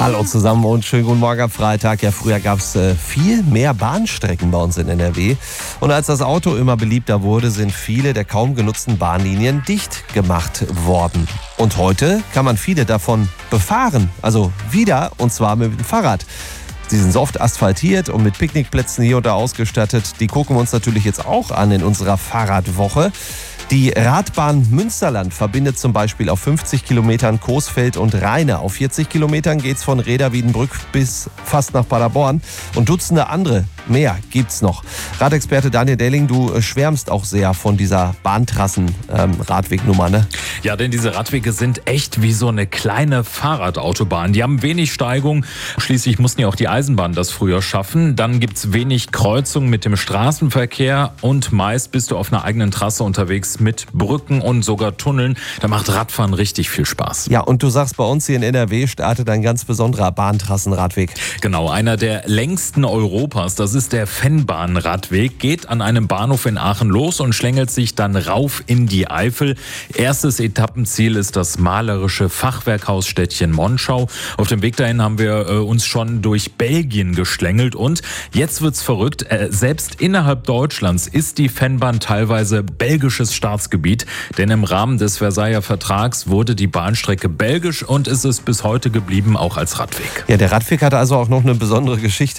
Hallo zusammen und schönen guten Morgen am Freitag. Ja, früher gab es viel mehr Bahnstrecken bei uns in NRW. Und als das Auto immer beliebter wurde, sind viele der kaum genutzten Bahnlinien dicht gemacht worden. Und heute kann man viele davon befahren, also wieder, und zwar mit dem Fahrrad. Sie sind oft asphaltiert und mit Picknickplätzen hier und da ausgestattet. Die gucken wir uns natürlich jetzt auch an in unserer Fahrradwoche. Die Radbahn Münsterland verbindet zum Beispiel auf 50 Kilometern Coesfeld und Rheine. Auf 40 Kilometern geht's von Rheda-Wiedenbrück bis fast nach Paderborn. Und Dutzende andere mehr gibt's noch. Radexperte Daniel Delling, du schwärmst auch sehr von dieser Bahntrassen-Radwegnummer, ne? Ja, denn diese Radwege sind echt wie so eine kleine Fahrradautobahn. Die haben wenig Steigung. Schließlich mussten ja auch die Eisenbahnen das früher schaffen. Dann gibt's wenig Kreuzung mit dem Straßenverkehr und meist bist du auf einer eigenen Trasse unterwegs mit Brücken und sogar Tunneln. Da macht Radfahren richtig viel Spaß. Ja, und du sagst, bei uns hier in NRW startet ein ganz besonderer Bahntrassenradweg. Genau, einer der längsten Europas. Das ist der Vennbahnradweg. Geht an einem Bahnhof in Aachen los und schlängelt sich dann rauf in die Eifel. Erstes Etappenziel ist das malerische Fachwerkhausstädtchen Monschau. Auf dem Weg dahin haben wir uns schon durch Belgien geschlängelt. Und jetzt wird's verrückt. Selbst innerhalb Deutschlands ist die Vennbahn teilweise belgisches Staatsgebiet, denn im Rahmen des Versailler Vertrags wurde die Bahnstrecke belgisch und ist es bis heute geblieben, auch als Radweg. Ja, der Radweg hatte also auch noch eine besondere Geschichte.